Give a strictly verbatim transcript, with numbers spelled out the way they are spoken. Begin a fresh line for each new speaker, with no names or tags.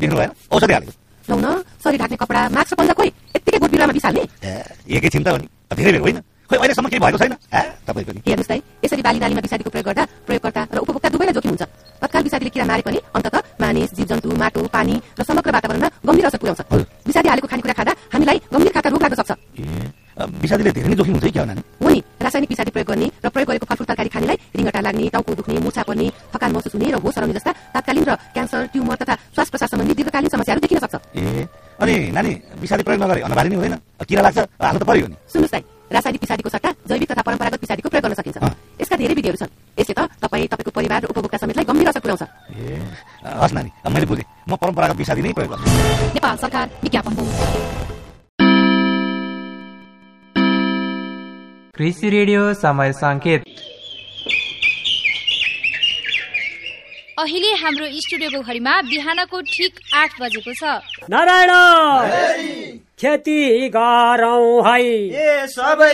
देख्नु भएन औषधि हालेको
लौ न शरीर ढाक्ने कपडा मास्क र पन्जा खोइ यत्तिकै बोट बिरुवामा बिसाल्ने
एकैछिन त हो नि धेरै बेर होइन खोइ अहिलेसम्म केही भएको छैन तपाईँ पनि
हेर्नुहोस् है यसरी बाली नालीमा विषादीको प्रयोग गर्दा प्रयोगकर्ता र उपभोक्ता दुवैलाई जोखिम हुन्छ तत्काल विषादीले किरा मारे पनि अन्ततः मानिस जीवजन्तु माटो पानी र समग्र वातावरणमा गम्भीर असर पुर्याउँछ विषादी हालेको खानेकुरा खाँदा हामीलाई गम्भीर खालका रोग लाग्न सक्छ
विषादीले धेरै नै जोखिम हुन्छ कि होइन
हो नि रासायनिक विषादी प्रयोग गर्ने र प्रयोग गरेको फलफुल तरकारी खानेलाई रिङ्गटा लाग्ने टाउको दुख्ने मुछा पर्ने थकान महसुस हुने र होस हराउने जस्ता तात्कालीन र क्यान्सर ट्युमर तथा श्वास प्रश्वास सम्बन्धी दीर्घकालीन समस्याहरू देखिन सक्छ
ए अनि नानी विषादी प्रयोग नगरे अनुभारी नै हुँदैन किरा लाग्छ हाल्नु त पर्यो नि
सुन्नुहोस् है रासायनिक विषादीको सट्टा जैविक तथा परम्परागत विषादीको प्रयोग गर्न सकिन्छ यसका धेरै विधिहरू छन् यसले त तपाईँ तपाईँको परिवार र उपभोक्ता समेतलाई गम्भीर असर पुर्याउँछ
ए हस् नानी मैले बुझेँ म परम्परागत विषादी नै प्रयोग गर्छु
नेपाल सरकार विज्ञापन हो
कृषि रेडियो समय संकेत
अहिले हाम्रो स्टुडियोको घडीमा बिहानको ठिक आठ बजेको छ
नारायण खेती गरौँ है
ए सबै